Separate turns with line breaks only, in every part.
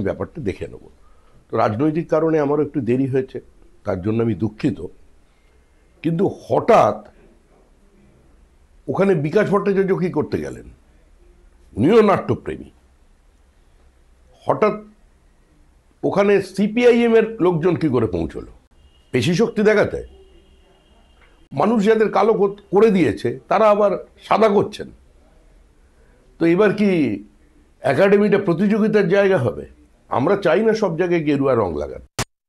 আমি ব্যাপারটা দেখে নেব। তো রাজনৈতিক কারণে আমারও একটু দেরি হয়েছে, তার জন্য আমি দুঃখিত। কিন্তু হঠাৎ ওখানে বিকাশ ভট্টাচার্য কি করতে গেলেন? উনিও নাট্যপ্রেমী। হঠাৎ ওখানে সিপিআইএম এর লোকজন কি করে পৌঁছলো? পেশি শক্তি দেখাতে? মানুষ যাদের কালো করে দিয়েছে তারা আবার সাদা করছেন। তো এবার কি একাডেমিটা প্রতিযোগিতার জায়গা হবে? আমরা চাই না সব জায়গায় গেরুয়া রং লাগাতে।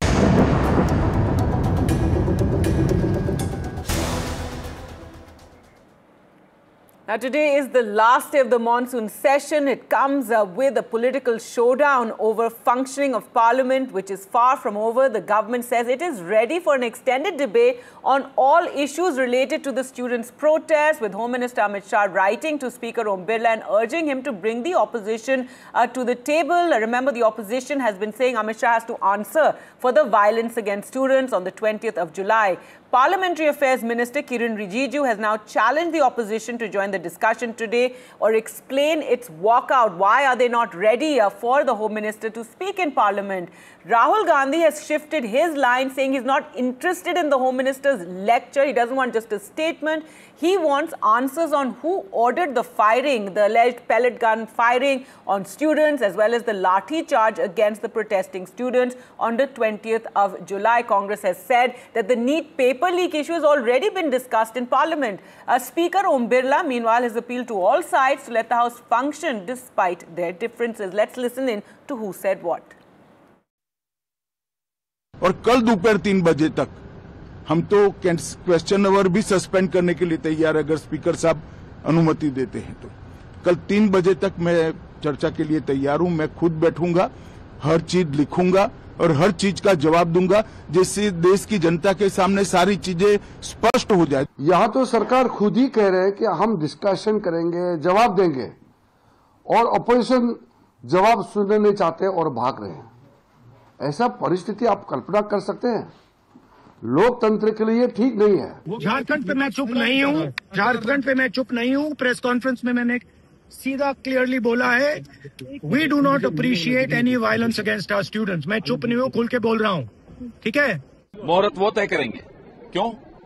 Now today is the last day of the monsoon session. It comes with a political showdown over functioning of Parliament, which is far from over. The government says it is ready for an extended debate on all issues related to the students' protest, with Home Minister Amit Shah writing to Speaker Om Birla and urging him to bring the opposition to the table. Remember, the opposition has been saying Amit Shah has to answer for the violence against students on the 20th of July. Parliamentary Affairs Minister Kiren Rijiju has now challenged the opposition to join the discussion today or explain its walkout. Why are they not ready for the Home Minister to speak in Parliament? Rahul Gandhi has shifted his line, saying he's not interested in the Home Minister's lecture. He doesn't want just a statement. He wants answers on who ordered the firing, the alleged pellet gun firing on students, as well as the lathi charge against the protesting students on the 20th of July. Congress has said that the NEET paper leak issue has already been discussed in Parliament. Speaker Om Birla, meanwhile, has appealed to all sides to let the House function despite their differences. Let's listen in to who said what.
और कल दोपहर 3 बजे तक हम तो question our भी suspend करने के लिए तैयार है, अगर स्पीकर साहब अनुमति देते हैं तो। कल 3 बजे तक मैं चर्चा के लिए तैयार हूं। मैं खुद बैठूंगा, हर चीज लिखूंगा और हर चीज का जवाब दूंगा, जिससे देश की जनता के सामने सारी चीजें स्पष्ट हो जाए।
यहाँ तो सरकार खुद ही कह रहे हैं कि हम डिस्कशन करेंगे, जवाब देंगे, और अपोजिशन जवाब सुनने नहीं चाहते और भाग रहे हैं। ऐसा परिस्थिति आप कल्पना कर सकते हैं? लोकतंत्र के लिए ठीक नहीं है।
झारखंड पे मैं चुप नहीं हूँ, झारखंड पे मैं चुप नहीं हूँ। प्रेस कॉन्फ्रेंस में मैंने सीधा क्लियरली बोला है, we do not appreciate any violence against our students. मैं चुप नहीं हूँ, खुल के बोल रहा हूँ, ठीक है।
मुहूर्त वो तय करेंगे, क्यों?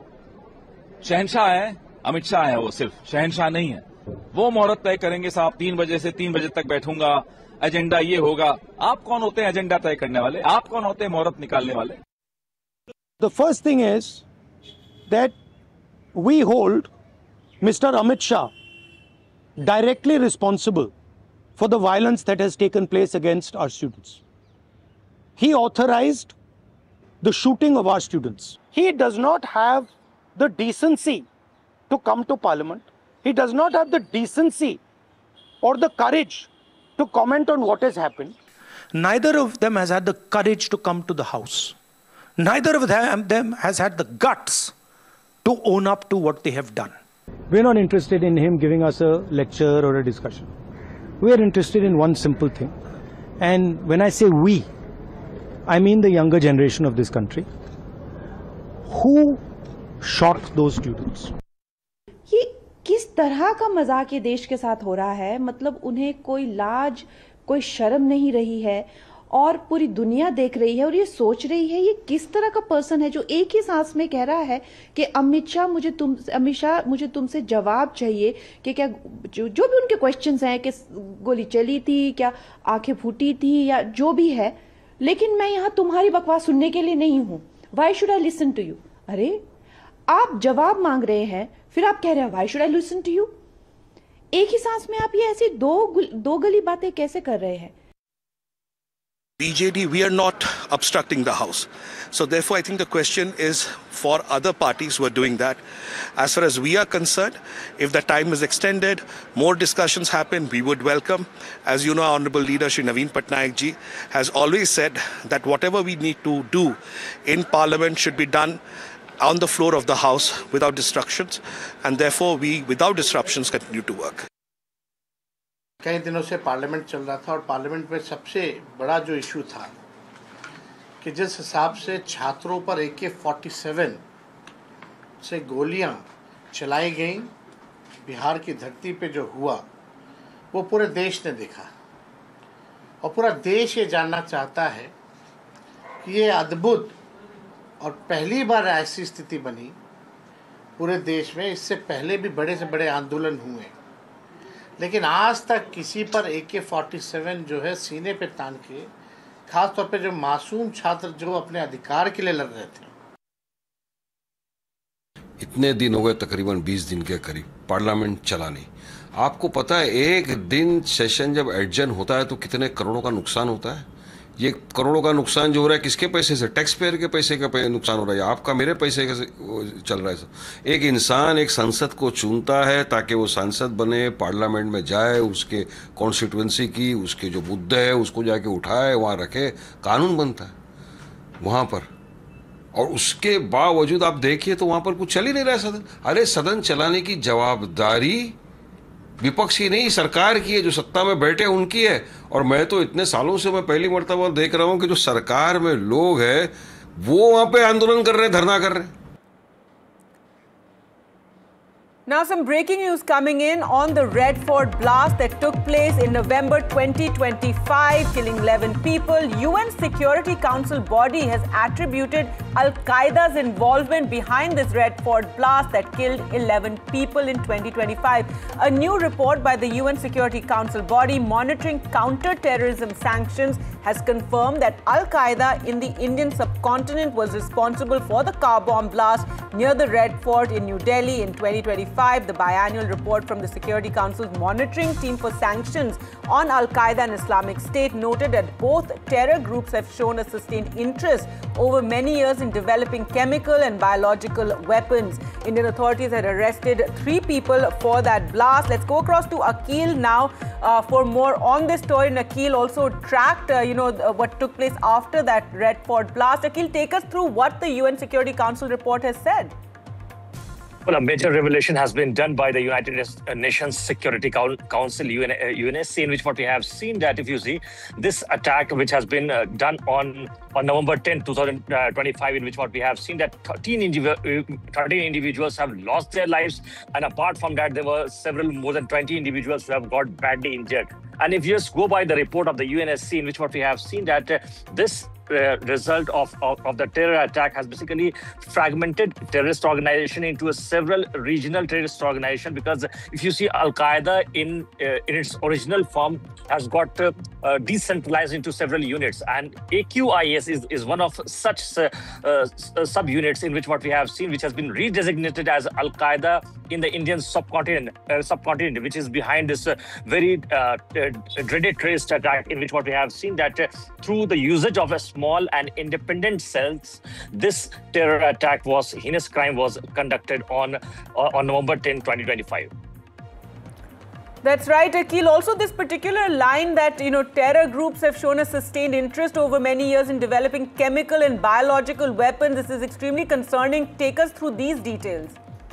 शहनशाह है, अमित शाह है, वो सिर्फ शहनशाह नहीं है। वो मुहूर्त तय करेंगे साहब। 3 बजे से 3 बजे तक बैठूंगा, एजेंडा ये होगा। आप कौन होते हैं एजेंडा तय करने वाले? आप कौन होते हैं मुहूर्त निकालने वाले?
The first thing is that we hold Mr. Amit Shah directly responsible for the violence that has taken place against our students. He authorized the shooting of our students. He does not have the decency to come to Parliament. He does not have the decency or the courage to comment on what has happened. Neither of them has had the courage to come to the House. Neither of them has had the guts to own up to what they have done. We're not interested in him giving us a lecture or a discussion. We are interested in one simple thing. And when I say we, I mean the younger generation of this country. Who shot those students?
ये किस तरह का मजाक ये देश के साथ हो रहा है? मतलब उन्हें कोई लाज, कोई शर्म नहीं रही है, और पूरी दुनिया देख रही है और ये सोच रही है ये किस तरह का पर्सन है जो एक ही सांस में कह रहा है कि अमित शाह मुझे तुमसे जवाब चाहिए कि क्या जो भी उनके क्वेश्चंस हैं कि गोली चली थी, क्या आंखें फूटी थी, या जो भी है, लेकिन मैं यहाँ तुम्हारी बकवास सुनने के लिए नहीं हूँ। Why should I listen to you? अरे आप जवाब मांग रहे हैं, फिर आप कह रहे हैं why should I listen to you? एक ही सांस में आप ये ऐसी दो गली बातें कैसे कर रहे हैं?
BJD, we are not obstructing the House. So therefore, I think the question is for other parties who are doing that. As far as we are concerned, if the time is extended, more discussions happen, we would welcome. As you know, our Honorable Leader Shri Naveen Patnaik ji has always said that whatever we need to do in Parliament should be done on the floor of the House without disruptions. And therefore, we, without disruptions, continue to work.
कई दिनों से parliament चल रहा था और parliament में सबसे बड़ा जो इशू था कि जिस हिसाब से छात्रों पर AK-47 से गोलियां चलाई गईं, बिहार की धरती पे जो हुआ वो पूरे देश ने देखा। और पूरा देश ये जानना चाहता है कि ये अद्भुत और पहली बार ऐसी स्थिति बनी पूरे देश में। इससे पहले भी बड़े से बड़े आंदोलन हुए, लेकिन आज तक किसी पर AK-47 जो है सीने पे तान के, खास तौर पे जो मासूम छात्र जो अपने अधिकार के लिए लड़ रहे थे।
इतने दिन हो गए, तकरीबन 20 दिन के करीब पार्लियामेंट चला नहीं। आपको पता है एक दिन सेशन जब एडजर्न होता है तो कितने करोड़ों का नुकसान होता है। ये करोड़ों का नुकसान जो हो रहा है किसके पैसे से? टैक्स पेयर के पैसे का नुकसान हो रहा है, आपका मेरे पैसे का चल रहा है। एक इंसान एक सांसद को चुनता है ताकि वो सांसद बने, पार्लियामेंट में जाए, उसके कॉन्स्टिट्यूंसी की उसके जो मुद्दे है उसको जाके उठाए, वहाँ रखे, कानून बनता है वहाँ पर। और उसके बावजूद आप देखिए तो वहाँ पर कुछ चल ही नहीं रहा है सदन। अरे सदन चलाने की जवाबदारी विपक्ष की नहीं, सरकार की है, जो सत्ता में बैठे उनकी है। और मैं तो इतने सालों से मैं पहली मर्तबा देख रहा हूं कि जो सरकार में लोग हैं वो वहां पे आंदोलन कर रहे हैं, धरना कर रहे हैं।
Now some breaking news coming in on the Red Fort blast that took place in November 2025, killing 11 people. UN Security Council body has attributed Al-Qaeda's involvement behind this Red Fort blast that killed 11 people in 2025. A new report by the UN Security Council body monitoring counter-terrorism sanctions has confirmed that Al-Qaeda in the Indian subcontinent was responsible for the car bomb blast near the Red Fort in New Delhi in 2025. The biannual report from the Security Council's monitoring team for sanctions on Al-Qaeda and Islamic State noted that both terror groups have shown a sustained interest over many years in developing chemical and biological weapons. Indian authorities had arrested 3 people for that blast. Let's go across to Akhil now for more on this story. And Akhil also tracked, what took place after that Red Fort blast. Akhil, take us through what the UN Security Council report has said.
Well, a major revelation has been done by the United Nations Security Council, UNSC, in which what we have seen that if you see this attack, which has been done on November 10, 2025, in which what we have seen that 13 individuals have lost their lives. And apart from that, there were more than 20 individuals who have got badly injured. And if you just go by the report of the UNSC, in which what we have seen that this result of the terror attack has basically fragmented terrorist organization into several regional terrorist organization, because if you see Al-Qaeda in its original form has got decentralized into several units, and AQIS is one of such sub-units in which what we have seen, which has been redesignated as Al-Qaeda in the Indian subcontinent, which is behind this very dreaded terrorist attack, in which what we have seen that through the usage of a small and independent cells, this terror attack heinous crime was conducted on November 10, 2025.
That's right, Akhil. Also, this particular line that, terror groups have shown a sustained interest over many years in developing chemical and biological weapons. This is extremely concerning. Take us through these details.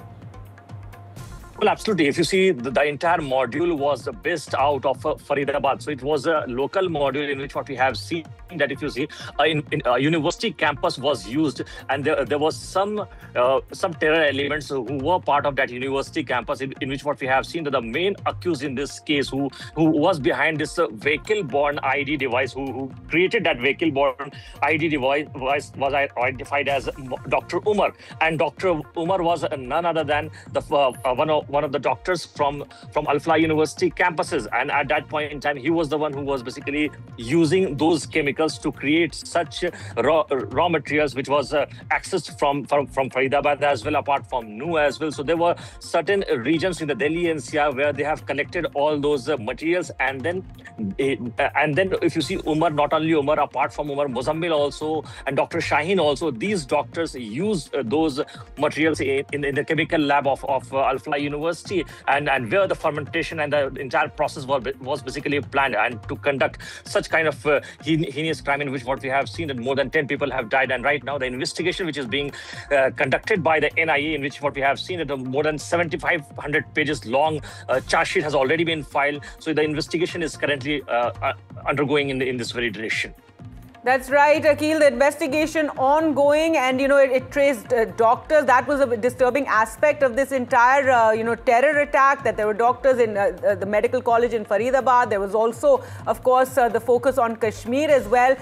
Well, absolutely. If you see, the entire module was based out of Faridabad. So it was a local module in which what we have seen that if you see, in a university campus was used, and there was some terror elements who were part of that university campus, in which what we have seen that the main accused in this case, who was behind this vehicle-borne ID device, who created that vehicle-borne ID device was identified as Dr. Umar. And Dr. Umar was none other than one of the doctors from Al-Falah University campuses. And at that point in time, he was the one who was basically using those chemicals to create such raw materials, which was accessed from Faridabad as well, apart from Nu as well. So there were certain regions in the Delhi NCR where they have collected all those materials, and then if you see Umar, not only Umar, apart from Umar, Muzammil also, and Dr. Shaheen also, these doctors used those materials in the chemical lab of Al-Falah University, and where the fermentation and the entire process was basically planned, and to conduct such kind of heinous crime, in which what we have seen that more than 10 people have died. And right now the investigation which is being conducted by the NIA, in which what we have seen that more than 7,500 pages long charge sheet has already been filed. So the investigation is currently undergoing in this very direction.
That's right, Akhil. The investigation ongoing, and it traced doctors. That was a disturbing aspect of this entire terror attack, that there were doctors in the medical college in Faridabad. There was also, of course, the focus on Kashmir as well.